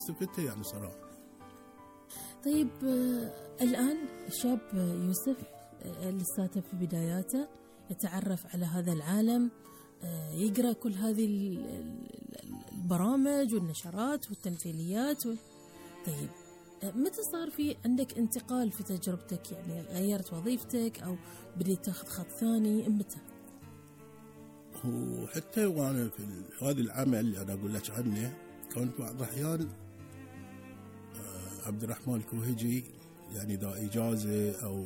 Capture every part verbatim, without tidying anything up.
استفدتها يعني صراحة. طيب الآن الشاب يوسف لساته في بداياته، يتعرف على هذا العالم، يقرأ كل هذه البرامج والنشرات والتمثيليات و... طيب متى صار في عندك انتقال في تجربتك؟ يعني غيرت وظيفتك أو بديت تاخذ خط ثاني متى؟ وحتى وأنا في هذا العمل اللي أنا أقول لك عنه، كنت بعض الأحيان عبد الرحمن الكوهجي يعني ذا إجازة أو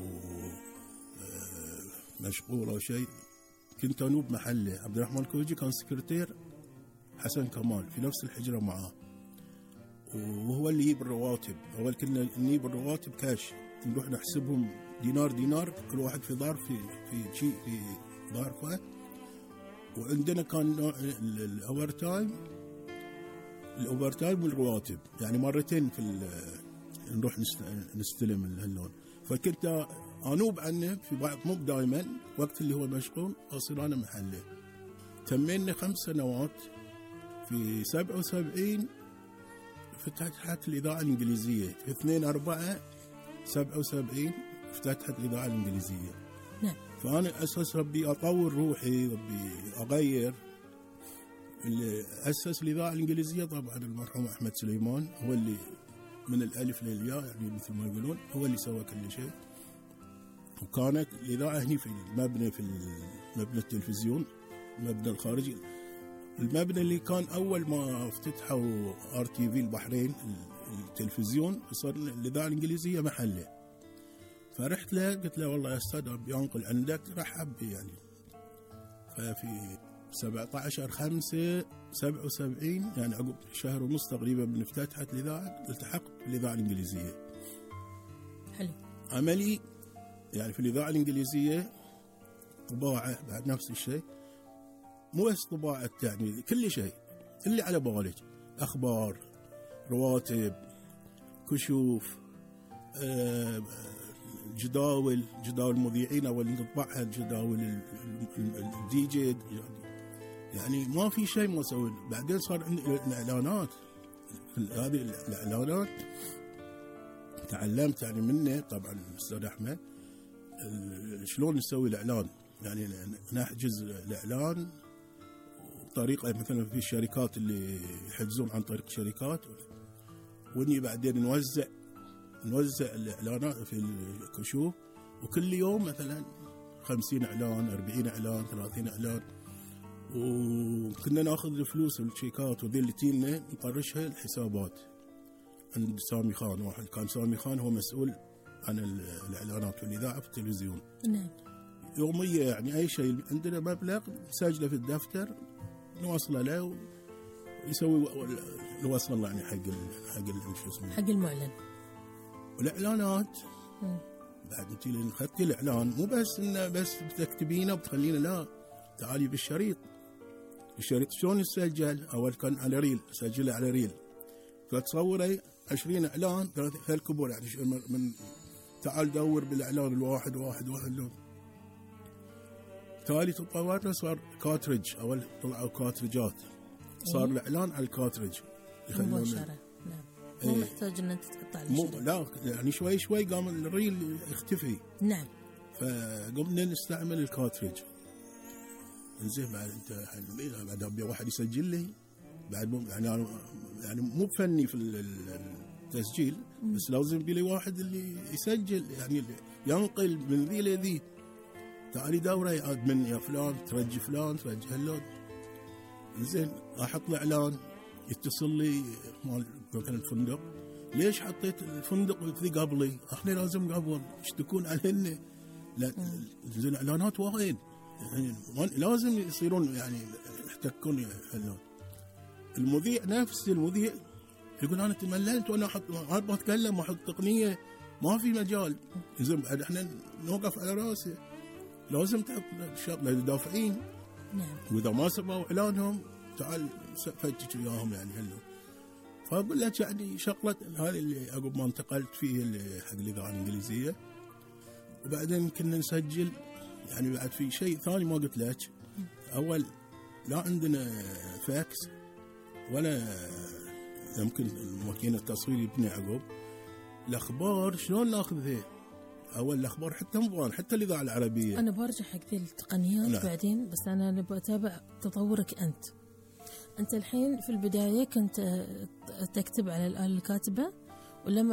مشغول أو شيء، كنت أنوب محله. عبد الرحمن الكوهجي كان سكرتير حسن كمال في نفس الحجرة معاه، وهو اللي يجيب الرواتب. أول كنا نجيب الرواتب كاش، نروح نحسبهم دينار دينار كل واحد في ظرف في في شيء في ظرفه. وعندنا كان الأوفر تايم الأوفر تايم والرواتب، يعني مرتين في نروح نستلم اللون. فكنت أنوب عنه في بعض، مو دائما، وقت اللي هو مشغول أصير أنا محله. تمينا خمس سنوات. في سبعة وسبعين فتحت الإذاعة الإنجليزية، في اثنين أربعة سبعة وسبعين فتحت الإذاعة الإنجليزية. نعم. فأنا أساس ربي أطور روحي، ربي أغير. اللي أسس الإذاعة الإنجليزية طبعا المرحوم أحمد سليمان، هو اللي من الألف للياء يعني مثل ما يقولون، هو اللي سوى كل شيء. وكانت الإذاعة هني في المبنى، في مبنى التلفزيون، المبنى الخارجي، المبنى اللي كان أول ما افتتحوا آر تي في البحرين التلفزيون، صار الإذاعة الإنجليزية محله. فرحت له قلت له والله يا أستاذ أبي أنقل عندك، رحب بي يعني. ففي سبعة عشر خمسة سبعة وسبعين يعني عقب شهر ونص تقريبا من افتتحت الإذاعة، التحقت بالإذاعة الإنجليزية. حلو. عملي يعني في الإذاعة الإنجليزية طباعة بعد نفس الشيء، مو بس طباعة يعني كل شيء اللي على بالك، أخبار، رواتب، كشوف، آه، جداول جداول المذيعين أو اللي نطبعها، جداول الدي جي، يعني ما في شيء ما سوي. بعدين صار عندي الإعلانات، هذه الإعلانات تعلمت يعني منه طبعا الأستاذ أحمد شلون نسوي الإعلان. يعني نحجز الإعلان طريقة مثلا في الشركات اللي يحجزون عن طريق شركات، وني بعدين نوزع نوزع الإعلانات في الكشوف، وكل يوم مثلا خمسين إعلان، أربعين إعلان، ثلاثين إعلان. وكنا ناخذ الفلوس والشيكات وذي اللي تينا نطرشها الحسابات عند سامي خان. واحد كان سامي خان هو مسؤول عن الإعلانات في الإذاعة في التلفزيون. نعم. يومية يعني أي شيء عندنا مبلغ نسجله في الدفتر، نوصله له ويسوي نوصل له يعني حق حق شو اسمه حق المعلن. والإعلانات م. بعد انتي اللي اخذتي الإعلان مو بس إنه بس بتكتبينه وبتخلينه، لا، تعالي بالشريط. الشريط شلون يسجل؟ أول كان على ريل، سجله على ريل، فتصوري عشرين إعلان هالكبر يعني من تعال دور بالإعلان الواحد واحد واحد لون. تالي تطورنا صار كاتريج، أول طلعوا كاتريجات، صار الإعلان على الكاتريج مباشرة. نعم. مو ايه. محتاج أن أنت تقطع الشريط. لا يعني شوي شوي قام الريل يختفي. نعم. فقمنا نستعمل الكاتريج. إنزين بعد أنت بعد أبي واحد يسجل لي بعد مو يعني يعني مو فني في التسجيل، م. بس لازم بيلي واحد اللي يسجل يعني ينقل من ذي لذي. تعالي دورة يعاد من يا فلان ترجي فلان ترجي هاللون. زين احط له اعلان، يتصل لي مال مثلا الفندق، ليش حطيت الفندق ذي قبلي؟ احنا لازم قبل يشتكون علينا. لا زين اعلانات وايد يعني لازم يصيرون يعني يحتكون هاللون. المذيع نفس المذيع يقول انا تمللت وانا احط ما اتكلم واحط تقنيه، ما في مجال. زين بعد احنا نوقف على راسه، لازم تحط الشغله للدافعين. نعم. واذا ما سمعوا اعلانهم تعال فتش وياهم يعني هلو. فاقول لك يعني شغله هذه اللي عقب ما انتقلت فيه حق الاذاعه الانجليزيه، وبعدين كنا نسجل يعني بعد في شيء ثاني ما قلت لك. اول لا عندنا فاكس ولا يمكن ماكينة تصوير يبني عقب الأخبار شلون ناخذها؟ أول الأخبار حتى مبان حتى الإذاعة العربية. أنا برجع حق ذي التقنيات نعم. بعدين، بس أنا نبغى أتابع تطورك أنت. أنت الحين في البداية كنت تكتب على الآلة الكاتبة، ولما